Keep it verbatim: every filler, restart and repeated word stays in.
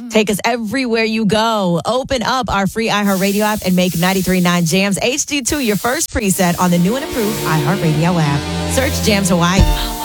Take us everywhere you go. Open up our free iHeartRadio app and make ninety-three point nine Jams H D two your first preset on the new and improved iHeartRadio app. Search Jams Hawaii.